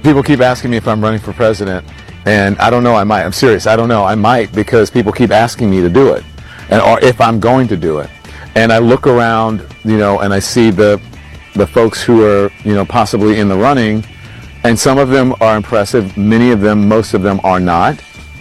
People keep asking me if I'm running for president, and I don't know. I might. I'm serious. I don't know. I might, because people keep asking me to do it, or if I'm going to do it. And I look around, and I see the folks who are, possibly in the running, and some of them are impressive. Many of them, most of them are not.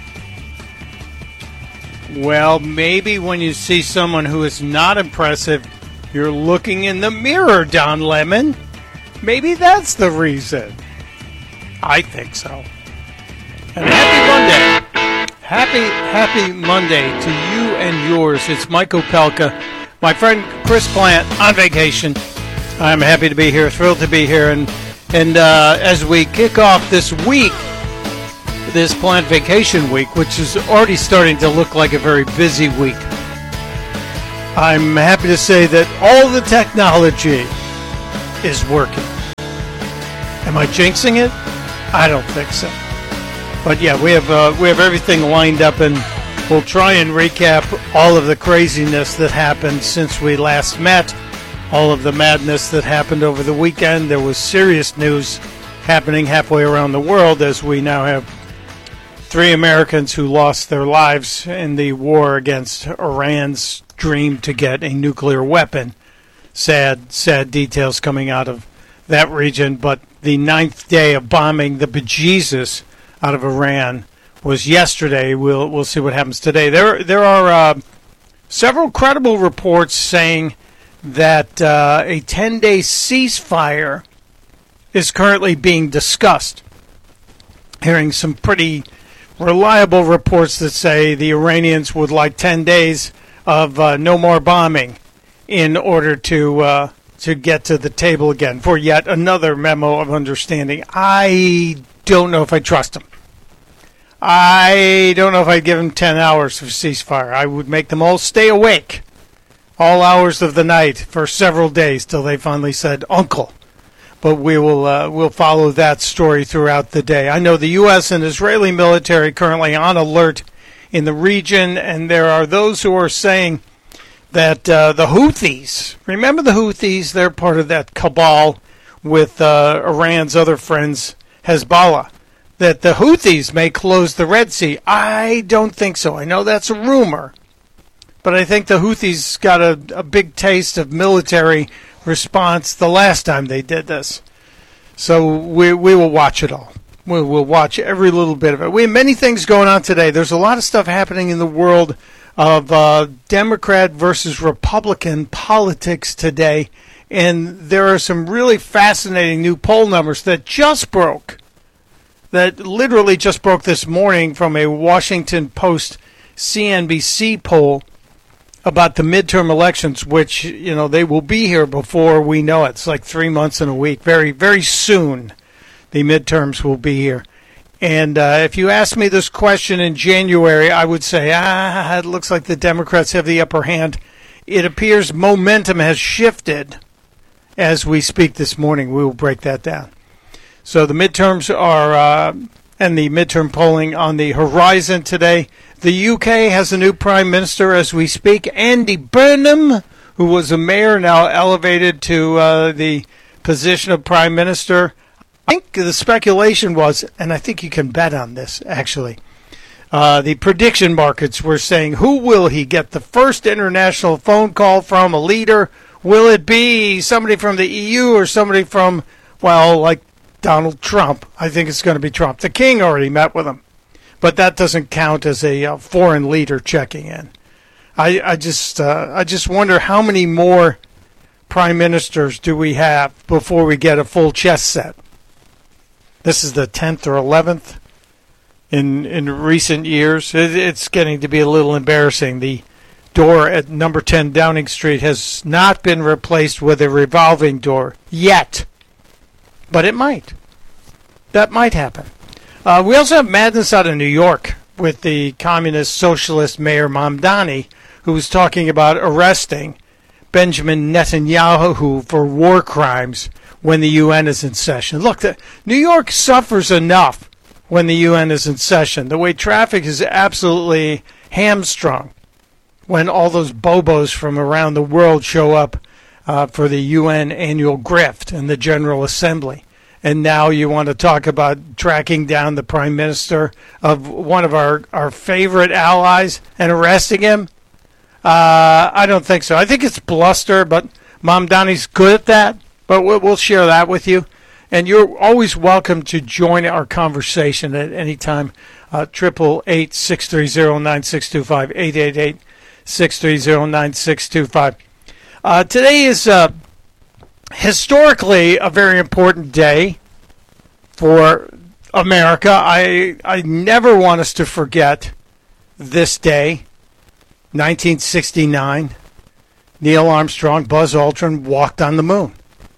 Well, maybe when you see someone who is not impressive, you're looking in the mirror, Don Lemon. Maybe that's the reason. I think so. And happy Monday. Happy Monday to you and yours. It's Mike Opelka, my friend Chris Plant on vacation. I'm happy to be here, thrilled to be here. And as we kick off this week, this Plant Vacation Week, which is already starting to look like a very busy week, I'm happy to say that all the technology is working. Am I jinxing it? I don't think so. But yeah, we have everything lined up, and we'll try and recap all of the craziness that happened since we last met, all of the madness that happened over the weekend. There was serious news happening halfway around the world, as we now have 3 Americans who lost their lives in the war against Iran's dream to get a nuclear weapon. Sad details coming out of that region. But the 9th day of bombing the bejesus out of Iran was yesterday. We'll see what happens today. There are several credible reports saying that a 10-day ceasefire is currently being discussed. Hearing some pretty reliable reports that say the Iranians would like 10 days of no more bombing in order to get to the table again for yet another memo of understanding. I don't know if I trust them. I don't know if I'd give them 10 hours of ceasefire. I would make them all stay awake all hours of the night for several days till they finally said, "Uncle." But we'll follow that story throughout the day. I know the U.S. and Israeli military currently on alert in the region, and there are those who are saying that the Houthis, remember the Houthis, they're part of that cabal with Iran's other friends, Hezbollah, that the Houthis may close the Red Sea. I don't think so. I know that's a rumor, but I think the Houthis got a big taste of military response the last time they did this. So we will watch it all. We'll watch every little bit of it. We have many things going on today. There's a lot of stuff happening in the world of Democrat versus Republican politics today. And there are some really fascinating new poll numbers that literally just broke this morning from a Washington Post CNBC poll about the midterm elections, which, they will be here before we know it. It's like 3 months and a week. Very, very soon, the midterms will be here. And if you asked me this question in January, I would say, it looks like the Democrats have the upper hand. It appears momentum has shifted as we speak this morning. We will break that down. So the midterms are, and the midterm polling on the horizon today. The UK has a new Prime Minister as we speak, Andy Burnham, who was a mayor, now elevated to the position of Prime Minister. I think the speculation was, and I think you can bet on this, actually, the prediction markets were saying, who will he get the first international phone call from, a leader? Will it be somebody from the EU or somebody from, like Donald Trump? I think it's going to be Trump. The king already met with him. But that doesn't count as a foreign leader checking in. I just wonder how many more prime ministers do we have before we get a full chess set. This is the 10th or 11th in recent years. It's getting to be a little embarrassing. The door at number 10 Downing Street has not been replaced with a revolving door yet. But it might. That might happen. We also have madness out of New York with the communist socialist Mayor Mamdani, who was talking about arresting Benjamin Netanyahu for war crimes when the UN is in session. Look, New York suffers enough when the UN is in session. The way traffic is absolutely hamstrung when all those bobos from around the world show up for the UN annual grift and the General Assembly. And now you want to talk about tracking down the prime minister of one of our favorite allies and arresting him? I don't think so. I think it's bluster, but Mom Donnie's good at that. But we'll share that with you. And you're always welcome to join our conversation at any time. 888-630-9625. 888-630-9625. Today is historically a very important day for America. I never want us to forget this day, 1969. Neil Armstrong, Buzz Aldrin walked on the moon.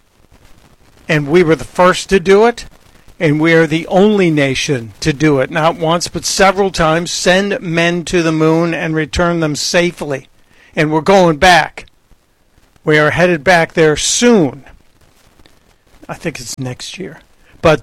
And we were the first to do it, and we are the only nation to do it, not once but several times, send men to the moon and return them safely. And we're going back. We are headed back there soon. I think it's next year. But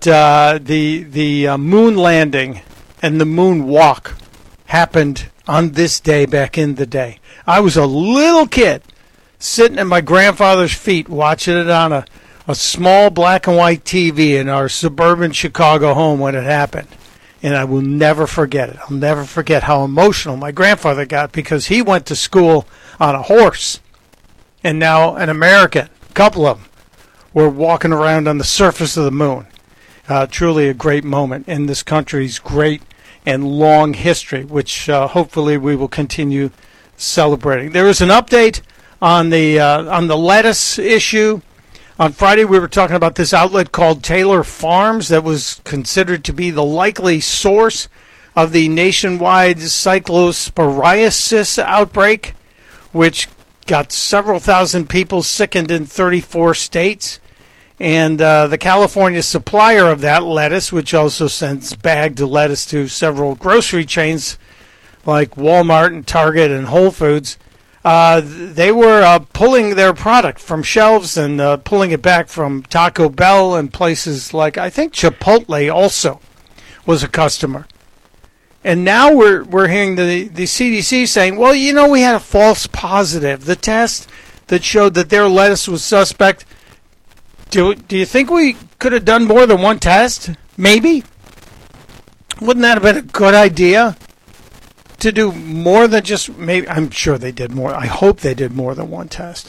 the moon landing and the moon walk happened on this day back in the day. I was a little kid sitting at my grandfather's feet watching it on a small black and white TV in our suburban Chicago home when it happened. And I will never forget it. I'll never forget how emotional my grandfather got because he went to school on a horse. And now an American, a couple of them, were walking around on the surface of the moon. Truly a great moment in this country's great and long history, which hopefully we will continue celebrating. There is an update on the lettuce issue. On Friday, we were talking about this outlet called Taylor Farms that was considered to be the likely source of the nationwide cyclosporiasis outbreak, which got several thousand people sickened in 34 states. And the California supplier of that lettuce, which also sends bagged lettuce to several grocery chains like Walmart and Target and Whole Foods, they were pulling their product from shelves and pulling it back from Taco Bell and places like, I think Chipotle also was a customer. And now we're hearing the CDC saying, well, you know, we had a false positive. The test that showed that their lettuce was suspect. Do you think we could have done more than one test? Maybe. Wouldn't that have been a good idea? To do more than just maybe. I'm sure they did more. I hope they did more than one test.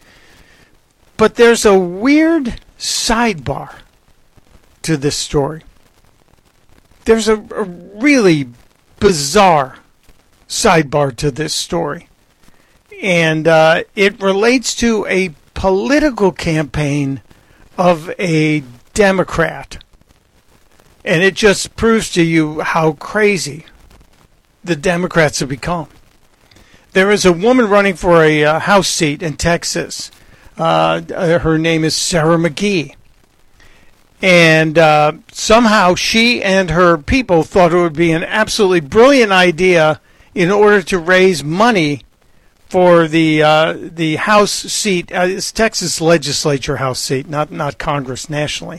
But there's a weird sidebar to this story. There's a really bizarre sidebar to this story. And it relates to a political campaign of a Democrat. And it just proves to you how crazy the Democrats have become. There is a woman running for a House seat in Texas. Her name is Sarah McGee. And somehow she and her people thought it would be an absolutely brilliant idea in order to raise money for the House seat. It's Texas legislature House seat, not Congress nationally.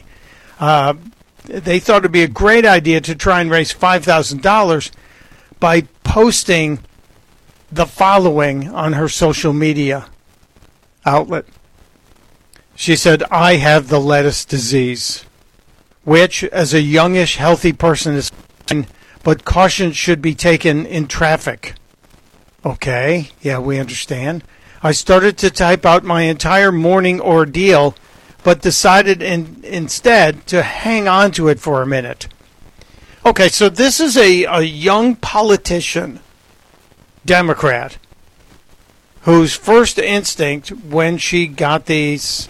They thought it would be a great idea to try and raise $5,000 by posting the following on her social media outlet. She said, I have the lettuce disease, which, as a youngish, healthy person, is fine, but caution should be taken in traffic. Okay, yeah, we understand. I started to type out my entire morning ordeal, but decided instead to hang on to it for a minute. Okay, so this is a young politician, Democrat, whose first instinct when she got these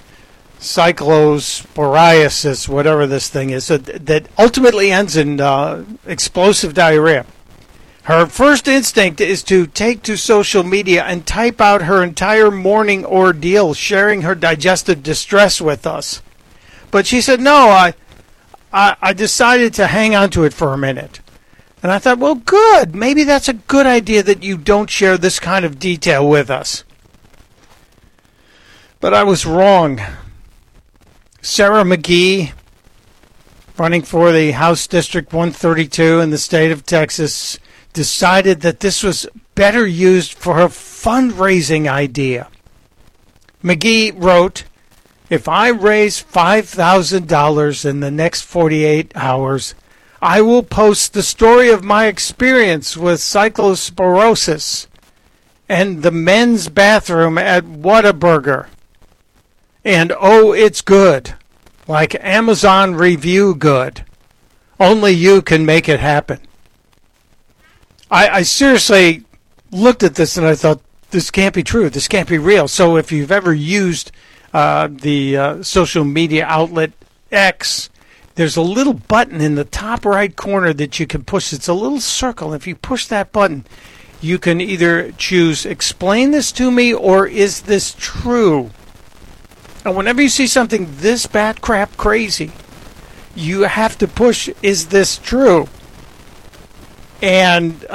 cyclosporiasis, whatever this thing is, that ultimately ends in explosive diarrhea. Her first instinct is to take to social media and type out her entire morning ordeal, sharing her digestive distress with us. But she said, no, I decided to hang on to it for a minute. And I thought, well, good. Maybe that's a good idea that you don't share this kind of detail with us. But I was wrong. Sarah McGee, running for the House District 132 in the state of Texas, decided that this was better used for her fundraising idea. McGee wrote, If I raise $5,000 in the next 48 hours, I will post the story of my experience with cyclosporosis and the men's bathroom at Whataburger. And oh, it's good. Like Amazon review good. Only you can make it happen. I seriously looked at this and I thought, this can't be true. This can't be real. So if you've ever used the social media outlet X, there's a little button in the top right corner that you can push. It's a little circle. If you push that button, you can either choose explain this to me or is this true? And whenever you see something this bat crap crazy, you have to push is this true? And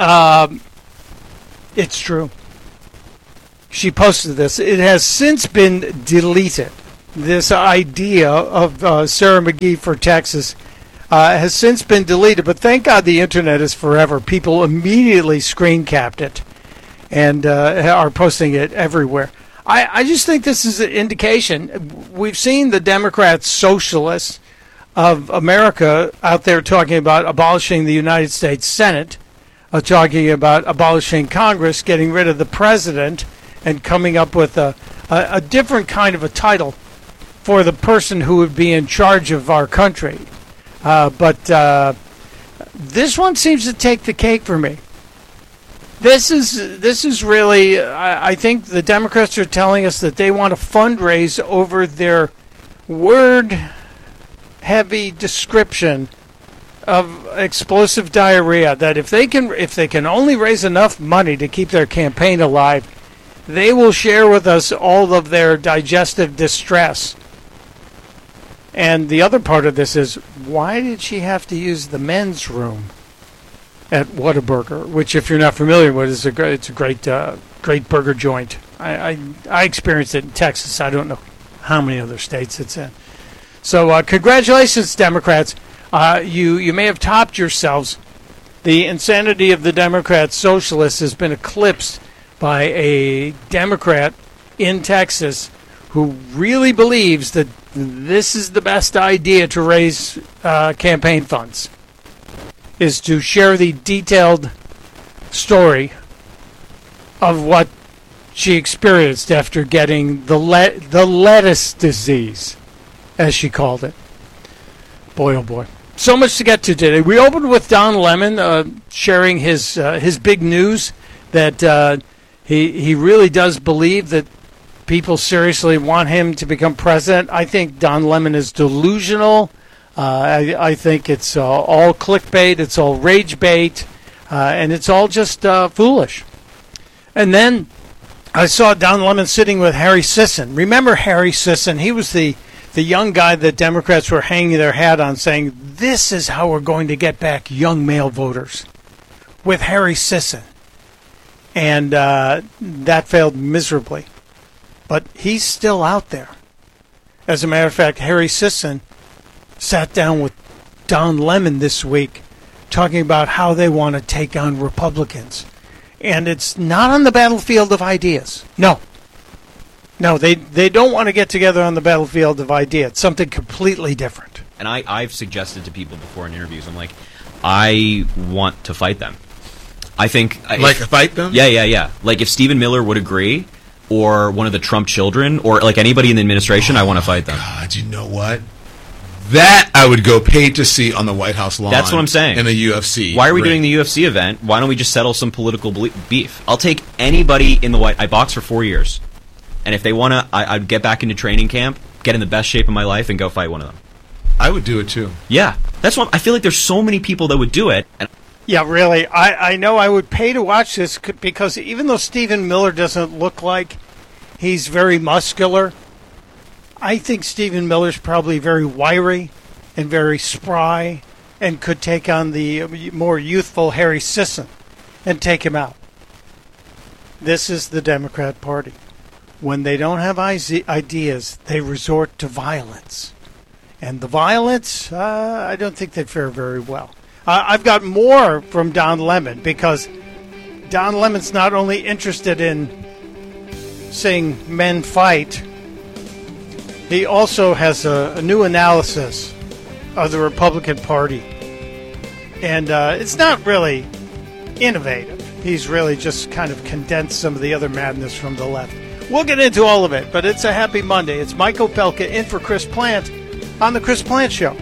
it's true. She posted this. It has since been deleted. This idea of Sarah McGee for Texas has since been deleted, but thank God the internet is forever. People immediately screen capped it and are posting it everywhere. I just think this is an indication. We've seen the Democrats, socialists of America out there talking about abolishing the United States Senate, talking about abolishing Congress, getting rid of the president, and coming up with a different kind of a title for the person who would be in charge of our country. But this one seems to take the cake for me. This is really, I think the Democrats are telling us that they want to fundraise over their word-heavy description of explosive diarrhea, that if they can only raise enough money to keep their campaign alive, they will share with us all of their digestive distress. And the other part of this is, why did she have to use the men's room at Whataburger, which, if you're not familiar with, it's a great burger joint. I experienced it in Texas. I don't know how many other states it's in. So congratulations, Democrats. You may have topped yourselves. The insanity of the Democrats, socialists, has been eclipsed by a Democrat in Texas who really believes that this is the best idea to raise campaign funds, is to share the detailed story of what she experienced after getting the lettuce disease, as she called it. Boy, oh boy. So much to get to today. We opened with Don Lemon sharing his big news that he really does believe that people seriously want him to become president. I think Don Lemon is delusional. I think it's all clickbait. It's all rage bait. And it's all just foolish. And then I saw Don Lemon sitting with Harry Sisson. Remember Harry Sisson? He was the young guy that Democrats were hanging their hat on, saying, this is how we're going to get back young male voters, with Harry Sisson. And that failed miserably. But he's still out there. As a matter of fact, Harry Sisson sat down with Don Lemon this week talking about how they want to take on Republicans. And it's not on the battlefield of ideas. No, they don't want to get together on the battlefield of ideas. It's something completely different. And I've suggested to people before in interviews, I'm like, I want to fight them. I think... fight them? Yeah. Like, if Stephen Miller would agree, or one of the Trump children, or like anybody in the administration, I want to fight them. God, you know what? That I would go pay to see on the White House lawn. That's what I'm saying. In a UFC. Why are we doing the UFC event? Why don't we just settle some political beef? I'll take anybody in the I boxed for 4 years. And if they want to, I'd get back into training camp, get in the best shape of my life, and go fight one of them. I would do it too. Yeah. That's what I feel like there's so many people that would do it. And yeah, really. I know I would pay to watch this because even though Stephen Miller doesn't look like he's very muscular, I think Stephen Miller's probably very wiry and very spry and could take on the more youthful Harry Sisson and take him out. This is the Democrat Party. When they don't have ideas, they resort to violence. And the violence, I don't think they fare very well. I've got more from Don Lemon because Don Lemon's not only interested in seeing men fight, He also has a new analysis of the Republican Party. And it's not really innovative. He's really just kind of condensed some of the other madness from the left. We'll get into all of it, but it's a happy Monday. It's Mike Opelka in for Chris Plant on The Chris Plant Show.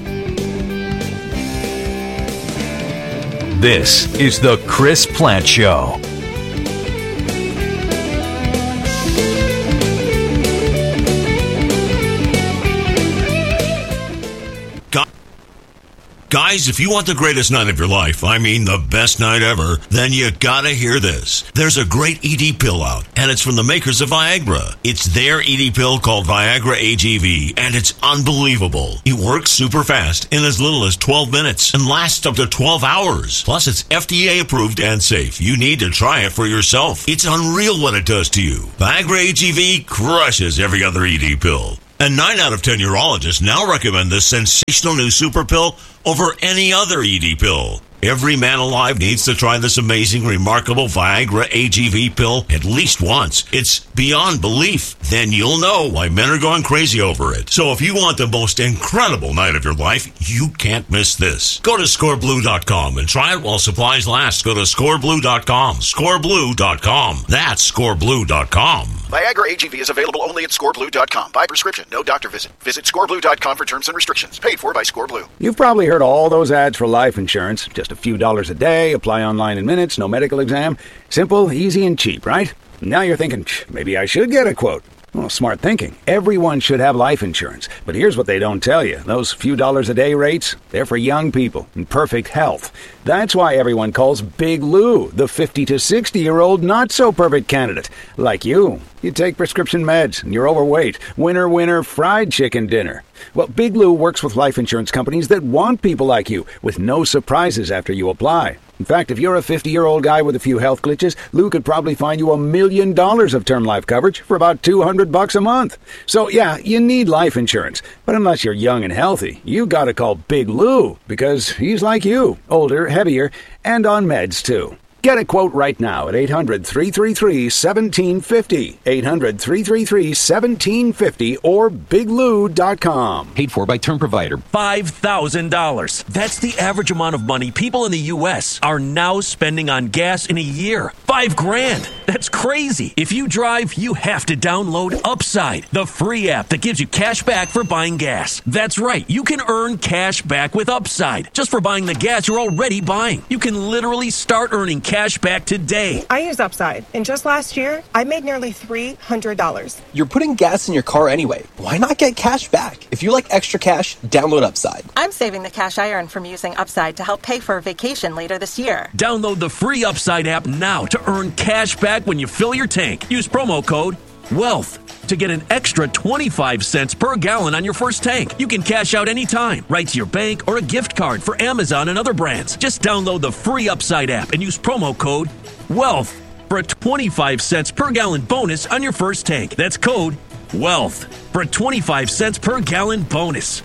This is The Chris Plant Show. Guys, if you want the greatest night of your life, I mean the best night ever, then you gotta hear this. There's a great ED pill out, and it's from the makers of Viagra. It's their ED pill called Viagra AGV, and it's unbelievable. It works super fast in as little as 12 minutes and lasts up to 12 hours. Plus, it's FDA approved and safe. You need to try it for yourself. It's unreal what it does to you. Viagra AGV crushes every other ED pill. And 9 out of 10 urologists now recommend this sensational new super pill over any other ED pill. Every man alive needs to try this amazing, remarkable Viagra AGV pill at least once. It's beyond belief. Then you'll know why men are going crazy over it. So if you want the most incredible night of your life, you can't miss this. Go to scoreblue.com and try it while supplies last. Go to scoreblue.com. Scoreblue.com. That's scoreblue.com. Viagra AGV is available only at scoreblue.com. By prescription, no doctor visit. Visit scoreblue.com for terms and restrictions. Paid for by ScoreBlue. You've probably heard all those ads for life insurance. Just a few dollars a day, apply online in minutes, no medical exam. Simple, easy, and cheap, right? Now you're thinking, maybe I should get a quote. Well, smart thinking. Everyone should have life insurance. But here's what they don't tell you. Those few dollars a day rates, they're for young people in perfect health. That's why everyone calls Big Lou the 50 to 60-year-old not-so-perfect candidate. Like you. You take prescription meds and you're overweight. Winner, winner, fried chicken dinner. Well, Big Lou works with life insurance companies that want people like you with no surprises after you apply. In fact, if you're a 50-year-old guy with a few health glitches, Lou could probably find you $1 million of term life coverage for about $200 a month. So, yeah, you need life insurance. But unless you're young and healthy, you gotta call Big Lou because he's like you, older, heavier, and on meds, too. Get a quote right now at 800-333-1750, 800-333-1750, or biglou.com. Paid for by term provider. $5,000. That's the average amount of money people in the U.S. are now spending on gas in a year. $5,000. That's crazy. If you drive, you have to download Upside, the free app that gives you cash back for buying gas. That's right. You can earn cash back with Upside just for buying the gas you're already buying. You can literally start earning cash back today. I use Upside, and just last year, I made nearly $300. You're putting gas in your car anyway. Why not get cash back? If you like extra cash, download Upside. I'm saving the cash I earn from using Upside to help pay for a vacation later this year. Download the free Upside app now to earn cash back when you fill your tank. Use promo code WEALTH to get an extra 25 cents per gallon on your first tank. You can cash out anytime, right to your bank or a gift card for Amazon and other brands. Just download the free Upside app and use promo code WEALTH for a 25 cents per gallon bonus on your first tank. That's code WEALTH for a 25 cents per gallon bonus.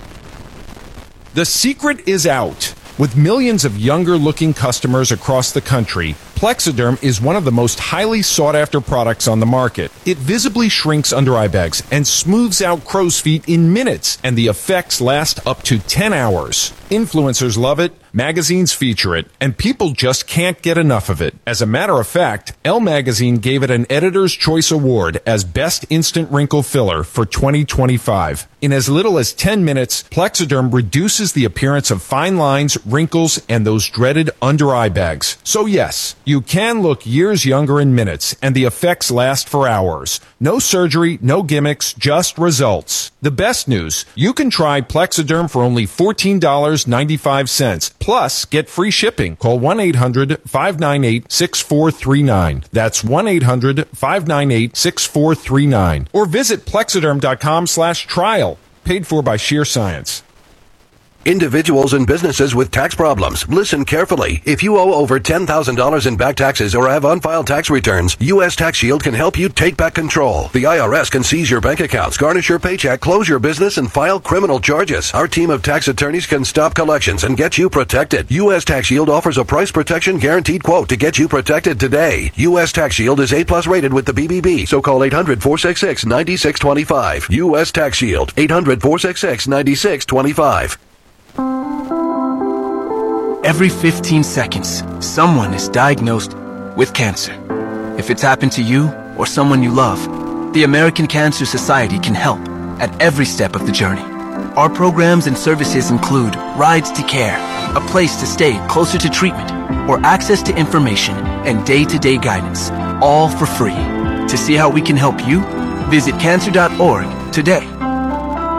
The secret is out. With millions of younger-looking customers across the country, Plexiderm is one of the most highly sought-after products on the market. It visibly shrinks under eye bags and smooths out crow's feet in minutes, and the effects last up to 10 hours. Influencers love it, magazines feature it, and people just can't get enough of it. As a matter of fact, Elle Magazine gave it an Editor's Choice Award as Best Instant Wrinkle Filler for 2025. In as little as 10 minutes, Plexiderm reduces the appearance of fine lines, wrinkles, and those dreaded under-eye bags. So yes, you can look years younger in minutes, and the effects last for hours. No surgery, no gimmicks, just results. The best news, you can try Plexiderm for only $14.95. Plus, get free shipping. Call 1-800-598-6439. That's 1-800-598-6439. Or visit Plexiderm.com/trial. Paid for by Sheer Science. Individuals and businesses with tax problems, listen carefully. If you owe over $10,000 in back taxes or have unfiled tax returns, U.S. Tax Shield can help you take back control. The IRS can seize your bank accounts, garnish your paycheck, close your business, and file criminal charges. Our team of tax attorneys can stop collections and get you protected. U.S. Tax Shield offers a price protection guaranteed quote to get you protected today. U.S. Tax Shield is A+ rated with the BBB, so call 800-466-9625. U.S. Tax Shield, 800-466-9625. Every 15 seconds, someone is diagnosed with cancer. If it's happened to you or someone you love, the American Cancer Society can help at every step of the journey. Our programs and services include Rides to Care, a place to stay closer to treatment, or access to information and day-to-day guidance, all for free. To see how we can help you, visit cancer.org today.